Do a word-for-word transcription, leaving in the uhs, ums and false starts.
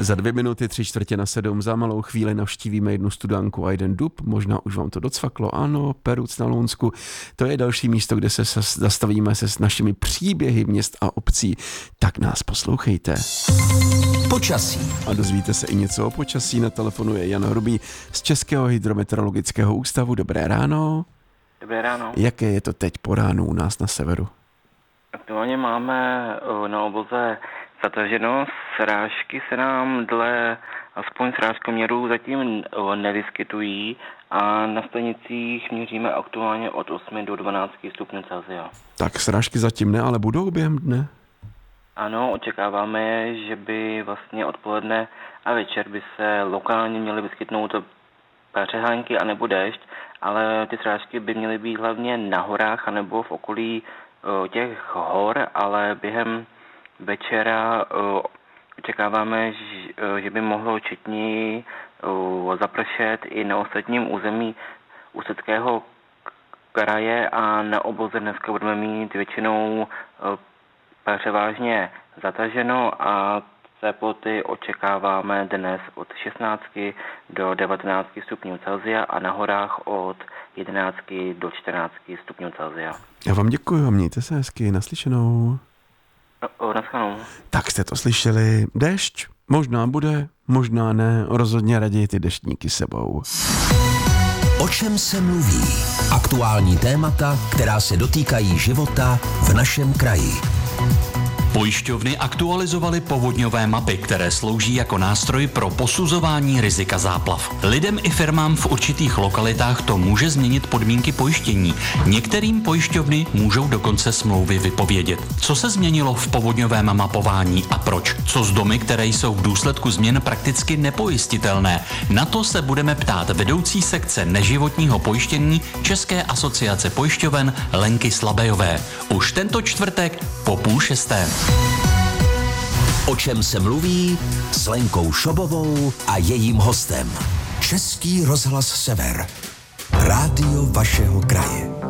Za dvě minuty, tři čtvrtě na sedm, za malou chvíli navštívíme jednu studánku a jeden dub. Možná už vám to docvaklo, ano, Peruc na Lounsku. To je další místo, kde se zastavíme se s našimi příběhy měst a obcí. Tak nás poslouchejte. Počasí. A dozvíte se i něco o počasí. Na telefonu je Jan Hrubý z Českého hydrometeorologického ústavu. Dobré ráno. Dobré ráno. Jaké je to teď po ránu u nás na severu? Aktuálně máme na obloze zataženo, srážky se nám dle aspoň srážkoměrů zatím nevyskytují a na stanicích měříme aktuálně od osmi do dvanácti stupňů Celsia. Tak srážky zatím ne, ale budou během dne? Ano, očekáváme, že by vlastně odpoledne a večer by se lokálně měly vyskytnout přehánky anebo déšť, ale ty srážky by měly být hlavně na horách anebo v okolí těch hor, ale během večera očekáváme, že by mohlo četně zapršet i na ostatním území Ústeckého kraje a na obloze dneska budeme mít většinou převážně zataženo a teploty očekáváme dnes od šestnácti do devatenácti stupňů Celsia a na horách od jedenácti do čtrnácti stupňů Celsia. Já vám děkuji a mějte se hezky, naslyšenou. O, naschledanou. Tak jste to slyšeli, déšť možná bude, možná ne, rozhodně raději ty deštníky sebou. O čem se mluví? Aktuální témata, která se dotýkají života v našem kraji. Pojišťovny aktualizovaly povodňové mapy, které slouží jako nástroj pro posuzování rizika záplav. Lidem i firmám v určitých lokalitách to může změnit podmínky pojištění. Některým pojišťovny můžou dokonce smlouvy vypovědět. Co se změnilo v povodňovém mapování a proč? Co s domy, které jsou v důsledku změn prakticky nepojistitelné? Na to se budeme ptát vedoucí sekce neživotního pojištění České asociace pojišťoven Lenky Slabejové. Už tento čtvrtek po půl šesté. O čem se mluví s Lenkou Šobovou a jejím hostem. Český rozhlas Sever. Rádio vašeho kraje.